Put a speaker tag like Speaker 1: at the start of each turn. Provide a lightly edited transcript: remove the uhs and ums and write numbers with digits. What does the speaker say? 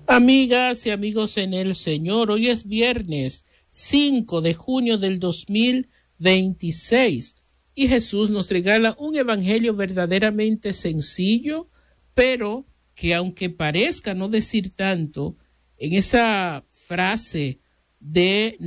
Speaker 1: Amigas y amigos en el Señor, hoy es viernes 5 de junio del 2026 y Jesús nos regala un evangelio verdaderamente sencillo, pero que aunque parezca no decir tanto, en esa frase de